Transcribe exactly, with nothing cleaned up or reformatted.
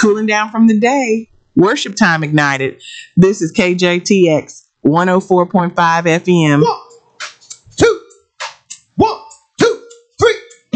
cooling down from the day. Worship time ignited. This is K J T X one oh four point five F M.